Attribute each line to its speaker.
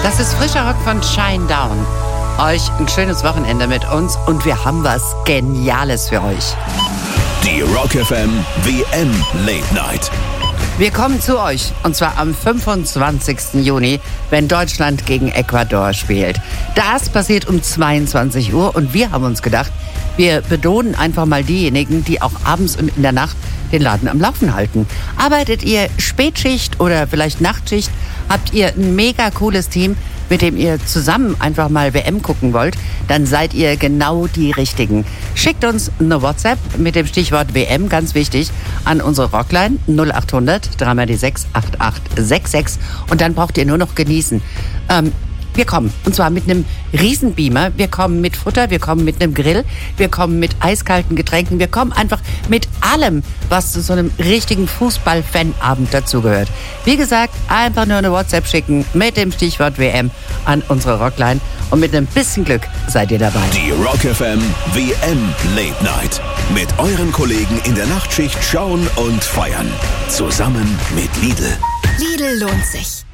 Speaker 1: Das ist frischer Rock von Shinedown. Euch ein schönes Wochenende mit uns und wir haben was Geniales für euch.
Speaker 2: Die Rock FM WM Late Night.
Speaker 1: Wir kommen zu euch und zwar am 25. Juni, wenn Deutschland gegen Ecuador spielt. Das passiert um 22 Uhr und wir haben uns gedacht, wir belohnen einfach mal diejenigen, die auch abends und in der Nacht den Laden am Laufen halten. Arbeitet ihr Spätschicht oder vielleicht Nachtschicht? Habt ihr ein mega cooles Team, mit dem ihr zusammen einfach mal WM gucken wollt? Dann seid ihr genau die Richtigen. Schickt uns eine WhatsApp mit dem Stichwort WM, ganz wichtig, an unsere Rockline 0800 3 die 6 8866 und dann braucht ihr nur noch genießen. Wir kommen, und zwar mit einem Riesenbeamer, wir kommen mit Futter, wir kommen mit einem Grill, wir kommen mit eiskalten Getränken, wir kommen einfach mit allem, was zu so einem richtigen Fußball-Fan-Abend dazugehört. Wie gesagt, einfach nur eine WhatsApp schicken mit dem Stichwort WM an unsere Rockline und mit einem bisschen Glück seid ihr dabei.
Speaker 2: Die Rock FM WM Late Night. Mit euren Kollegen in der Nachtschicht schauen und feiern. Zusammen mit Lidl.
Speaker 3: Lidl lohnt sich.